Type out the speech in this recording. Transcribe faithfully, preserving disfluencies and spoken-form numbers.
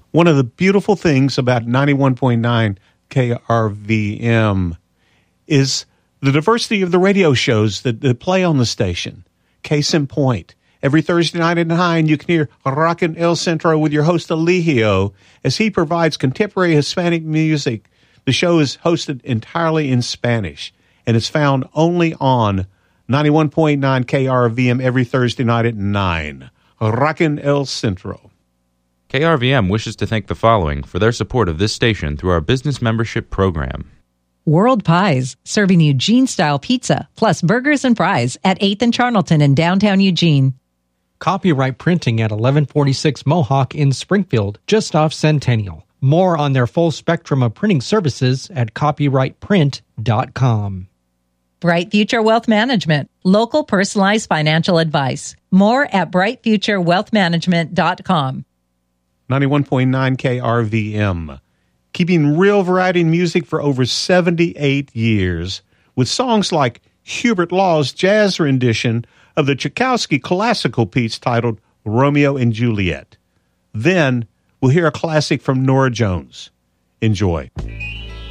One of the beautiful things about ninety-one point nine K R V M is the diversity of the radio shows that, that play on the station. Case in point, every Thursday night at nine, you can hear Rockin' El Centro with your host, Eligio, as he provides contemporary Hispanic music. The show is hosted entirely in Spanish and is found only on ninety-one point nine K R V M every Thursday night at nine. Rockin' El Centro. K R V M wishes to thank the following for their support of this station through our business membership program. World Pies, serving Eugene-style pizza, plus burgers and fries at eighth and Charnelton in downtown Eugene. Copyright Printing at eleven forty-six Mohawk in Springfield, just off Centennial. More on their full spectrum of printing services at copyright print dot com. Bright Future Wealth Management, local personalized financial advice. More at bright future wealth management dot com. ninety-one point nine K R V M, keeping real variety in music for over seventy-eight years, with songs like Hubert Law's jazz rendition of the Tchaikovsky classical piece titled Romeo and Juliet. Then we'll hear a classic from Nora Jones. Enjoy.